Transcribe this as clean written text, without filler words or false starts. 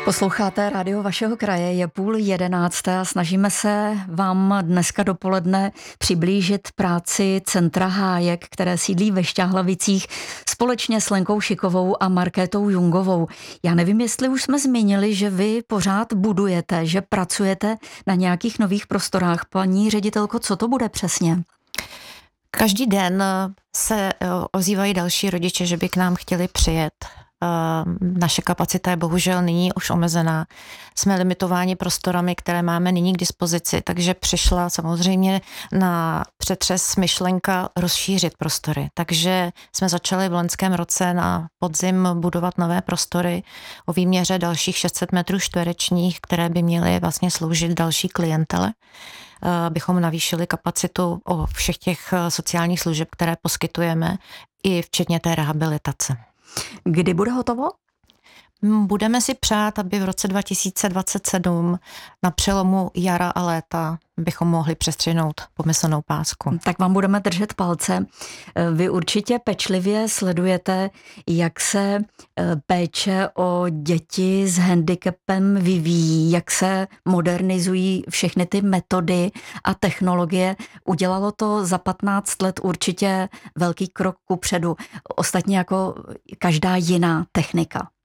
Posloucháte rádio vašeho kraje, je 10:30 a snažíme se vám dneska dopoledne přiblížit práci Centra Hájek, které sídlí ve Šťáhlavicích společně s Lenkou Šikovou a Markétou Jungovou. Já nevím, jestli už jsme zmínili, že vy pořád budujete, že pracujete na nějakých nových prostorách. Paní ředitelko, co to bude přesně? Každý den se ozývají další rodiče, že by k nám chtěli přijet. Naše kapacita je bohužel nyní už omezená. Jsme limitováni prostorami, které máme nyní k dispozici, takže přišla samozřejmě na přetřes myšlenka rozšířit prostory. Takže jsme začali v loňském roce na podzim budovat nové prostory o výměře dalších 600 metrů čtverečních, které by měly vlastně sloužit další klientele, abychom navýšili kapacitu o všech těch sociálních služeb, které poskytujeme, i včetně té rehabilitace. Kdy bude hotovo? Budeme si přát, aby v roce 2027 na přelomu jara a léta bychom mohli přestřihnout pomyslnou pásku. Tak vám budeme držet palce. Vy určitě pečlivě sledujete, jak se péče o děti s handicapem vyvíjí, jak se modernizují všechny ty metody a technologie. Udělalo to za 15 let určitě velký krok kupředu, ostatně jako každá jiná technika.